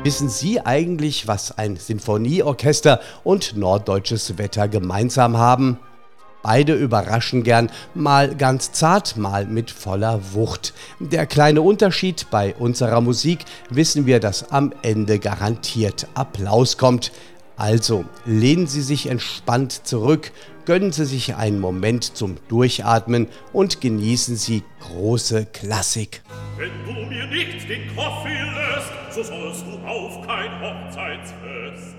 Wissen Sie eigentlich, was ein Sinfonieorchester und norddeutsches Wetter gemeinsam haben? Beide überraschen gern, mal ganz zart, mal mit voller Wucht. Der kleine Unterschied: bei unserer Musik wissen wir, dass am Ende garantiert Applaus kommt. Also lehnen Sie sich entspannt zurück, gönnen Sie sich einen Moment zum Durchatmen und genießen Sie große Klassik. Wenn du mir nicht den Kaffee lässt, so sollst du auf kein Hochzeitsfest.